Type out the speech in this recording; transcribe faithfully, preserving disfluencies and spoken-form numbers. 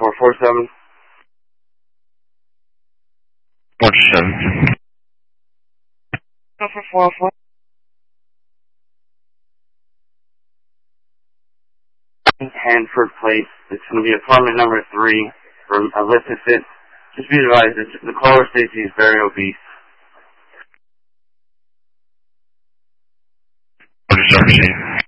four four seven. four seven. four four four. Hanford Place. It's going to be apartment number three from illicit. Just be advised, the caller states he's very obese. What is our